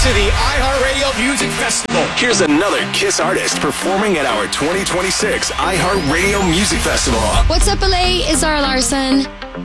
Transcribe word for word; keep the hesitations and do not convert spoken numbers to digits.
to the iHeartRadio Music Festival. Here's another KISS artist performing at our twenty twenty-six iHeartRadio Music Festival. What's up, L A? It's Zara Larson.